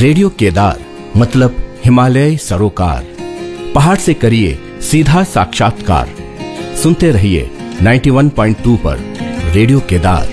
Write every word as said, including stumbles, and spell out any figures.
Radio Kedar मतलब हिमालय सरोकार। पहाड़ से करिए सीधा साक्षात्कार। सुनते रहिए इक्यानवे पॉइंट दो पर रेडियो केदार।